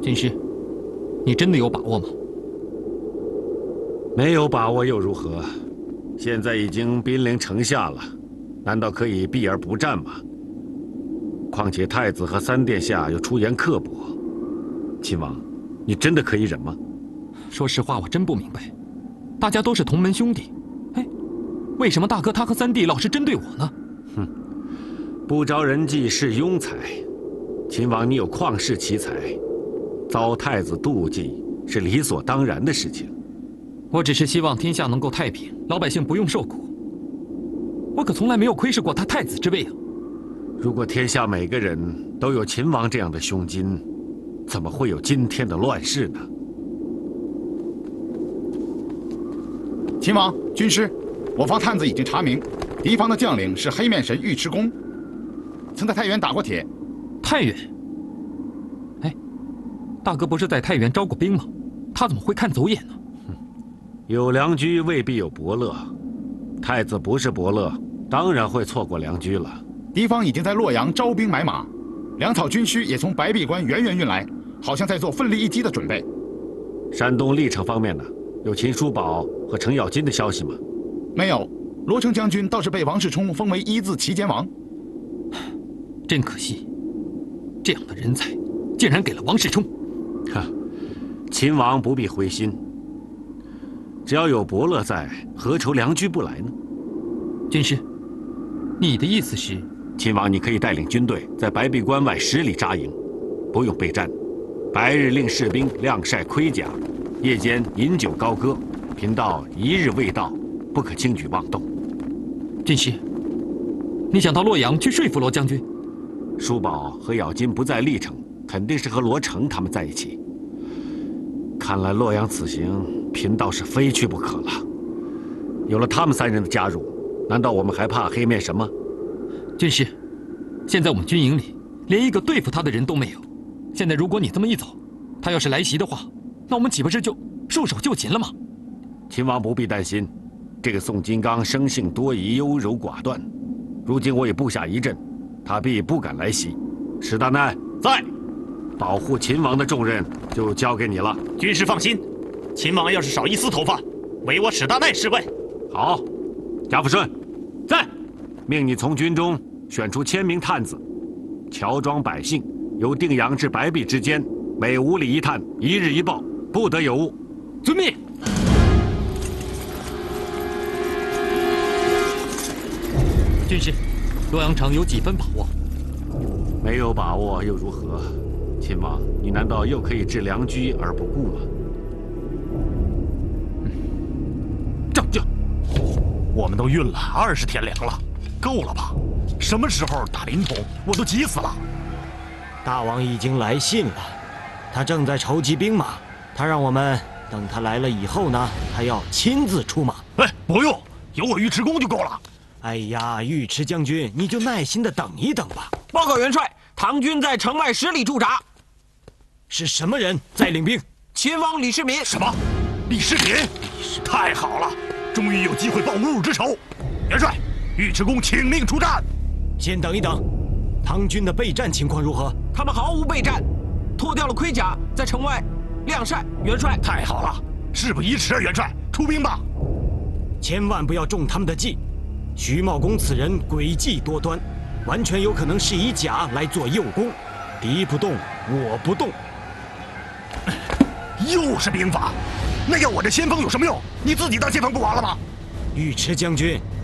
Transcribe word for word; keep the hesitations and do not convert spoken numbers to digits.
军师，你真的有把握吗？ 没有把握又如何？现在已经兵临城下了，难道可以避而不战吗？况且太子和三殿下又出言刻薄，亲王，你真的可以忍吗？ 说实话，我真不明白，大家都是同门兄弟，哎，为什么大哥他和三弟老是针对我呢？ 哼，不招人忌是庸才。亲王，你有旷世奇才，遭太子妒忌是理所当然的事情。 我只是希望天下能够太平，老百姓不用受苦。我可从来没有窥视过他太子之位啊！ 如果天下每个人都有秦王这样的胸襟，怎么会有今天的乱世呢？ 秦王，军师，我方探子已经查明，敌方的将领是黑面神尉迟恭，曾在太原打过铁。 太原？哎，大哥不是在太原招过兵吗？他怎么会看走眼呢？ 有良驹未必有伯乐，太子不是伯乐，当然会错过良驹了。 敌方已经在洛阳招兵买马，粮草军需也从白璧关源源运来，好像在做奋力一击的准备。 山东历城方面呢，有秦叔宝和程咬金的消息吗？ 没有，罗成将军倒是被王世充封为一字齐肩王。 真可惜，这样的人才竟然给了王世充。 哈，秦王不必灰心，只要有伯乐在，何愁良驹不来呢？ 军师，你的意思是？ 秦王，你可以带领军队在白璧关外十里扎营，不用备战，白日令士兵晾晒盔甲，夜间饮酒高歌，贫道一日未到，不可轻举妄动。 军师，你想到洛阳去说服罗将军？ 叔宝和咬金不在历城，肯定是和罗成他们在一起。看来洛阳此行，贫道是非去不可了。有了他们三人的加入，难道我们还怕黑面神吗？ 军师，现在我们军营里连一个对付他的人都没有。现在如果你这么一走，他要是来袭的话，那我们岂不是就束手就擒了吗？ 秦王不必担心，这个宋金刚生性多疑、优柔寡断，如今我已布下一阵，他必不敢来袭。史大难在，保护秦王的重任就交给你了。 军师放心，秦王要是少一丝头发，唯我史大难是问。 好，贾抚顺在，命你从军中选出千名探子，乔装百姓，由定阳至白璧之间，每五里一探，一日一报，不得有误。 遵命。军师，洛阳城有几分把握？ 没有把握又如何？秦王，你难道又可以置良驹而不顾吗？ 上将， 我们都运了二十天粮了，够了吧？什么时候打临潼，我都急死了。 大王已经来信了，他正在筹集兵马，他让我们等他来了以后呢，他要亲自出马。 哎，不用，有我尉迟恭就够了。 哎呀，尉迟将军，你就耐心的等一等吧。 报告元帅，唐军在城外十里驻扎。 是什么人在领兵？ 秦王李世民。 什么？李世民？太好了，终于有机会报侮辱之仇。元帅，尉迟恭请命出战。 先等一等，唐军的备战情况如何？ 他们毫无备战，脱掉了盔甲，在城外晾晒。元帅， 太好了，事不宜迟啊，元帅，出兵吧。 千万不要中他们的计。徐茂公此人诡计多端，完全有可能是以假来做诱攻，敌不动，我不动。 又是兵法，那要我这先锋有什么用？你自己当先锋不完了吗？ 尉迟将军，